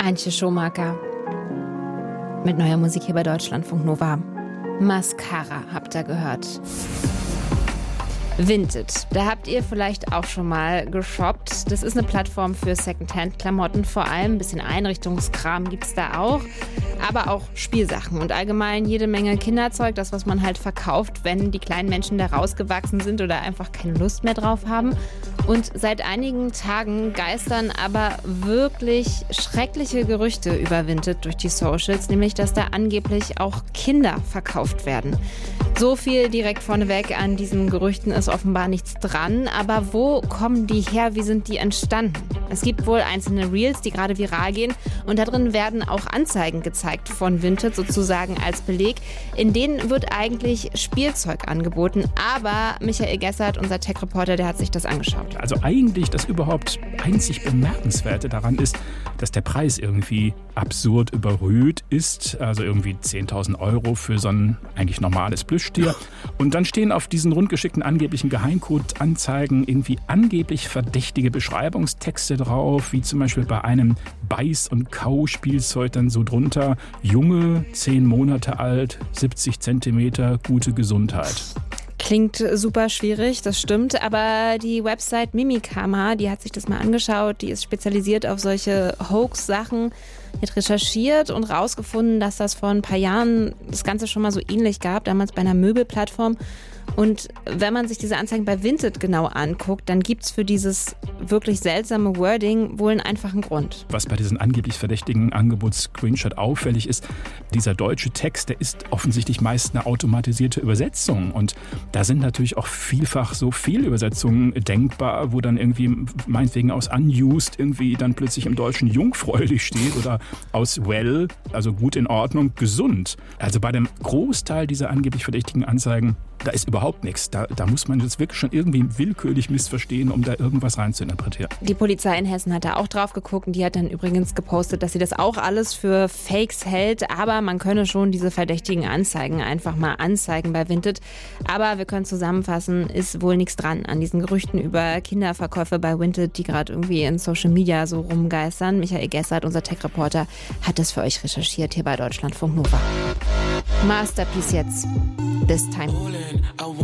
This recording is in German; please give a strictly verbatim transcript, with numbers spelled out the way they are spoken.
Antje Schomaker mit neuer Musik hier bei Deutschlandfunk Nova. Mascara habt ihr gehört. Vinted, da habt ihr vielleicht auch schon mal geshoppt. Das ist eine Plattform für Secondhand-Klamotten, vor allem ein bisschen Einrichtungskram gibt's da auch, aber auch Spielsachen und allgemein jede Menge Kinderzeug, das, was man halt verkauft, wenn die kleinen Menschen da rausgewachsen sind oder einfach keine Lust mehr drauf haben. Und seit einigen Tagen geistern aber wirklich schreckliche Gerüchte über Vinted durch die Socials, nämlich, dass da angeblich auch Kinder verkauft werden. So viel direkt vorneweg, an diesen Gerüchten ist offenbar nichts dran. Aber wo kommen die her? Wie sind die entstanden? Es gibt wohl einzelne Reels, die gerade viral gehen. Und da drin werden auch Anzeigen gezeigt von Vinted, sozusagen als Beleg. In denen wird eigentlich Spielzeug angeboten. Aber Michael Gessert, unser Tech-Reporter, der hat sich das angeschaut. Also eigentlich das überhaupt einzig Bemerkenswerte daran ist, dass der Preis irgendwie absurd überhöht ist. Also irgendwie zehntausend Euro für so ein eigentlich normales Plüschtier. Und dann stehen auf diesen rundgeschickten angeblichen Geheimcode-Anzeigen irgendwie angeblich verdächtige Beschreibungstexte drauf, wie zum Beispiel bei einem Beiß- und Kau-Spielzeug dann so drunter: Junge, zehn Monate alt, siebzig Zentimeter, gute Gesundheit. Klingt super schwierig, das stimmt, aber die Website Mimikama, die hat sich das mal angeschaut, die ist spezialisiert auf solche Hoax-Sachen, hat recherchiert und rausgefunden, dass das vor ein paar Jahren das Ganze schon mal so ähnlich gab, damals bei einer Möbelplattform. Und wenn man sich diese Anzeigen bei Vinted genau anguckt, dann gibt es für dieses wirklich seltsame Wording wohl einen einfachen Grund. Was bei diesen angeblich verdächtigen Angebots-Screenshot auffällig ist, dieser deutsche Text, der ist offensichtlich meist eine automatisierte Übersetzung. Und da sind natürlich auch vielfach so Fehlübersetzungen denkbar, wo dann irgendwie meinetwegen aus unused irgendwie dann plötzlich im Deutschen jungfräulich steht oder aus well, also gut in Ordnung, gesund. Also bei dem Großteil dieser angeblich verdächtigen Anzeigen, da ist überhaupt nichts. Da, da muss man das wirklich schon irgendwie willkürlich missverstehen, um da irgendwas reinzuinterpretieren. Die Polizei in Hessen hat da auch drauf geguckt und die hat dann übrigens gepostet, dass sie das auch alles für Fakes hält, aber man könne schon diese verdächtigen Anzeigen einfach mal anzeigen bei Vinted. Aber wir können zusammenfassen, ist wohl nichts dran an diesen Gerüchten über Kinderverkäufe bei Vinted, die gerade irgendwie in Social Media so rumgeistern. Michael Gessert, unser Tech-Reporter, hat das für euch recherchiert hier bei Deutschlandfunk Nova. Masterpiece jetzt. This time.